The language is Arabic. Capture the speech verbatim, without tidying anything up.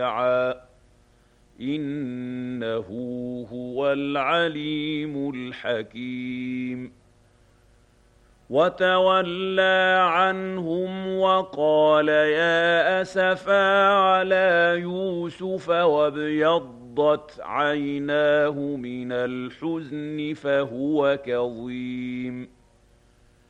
إِنَّهُ هُوَ الْعَلِيمُ الْحَكِيمُ وَتَوَلَّىٰ عَنْهُمْ وَقَالَ يَا أَسَفَىٰ عَلَىٰ يُوسُفَ وَابْيَضَّتْ عَيْنَاهُ مِنَ الْحُزْنِ فَهُوَ كَظِيمٌ